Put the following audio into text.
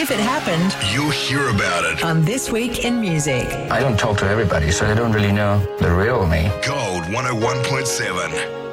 If it happened, you'll hear about it on This Week in Music. I don't talk to everybody, so they don't really know the real me. Gold 101.7.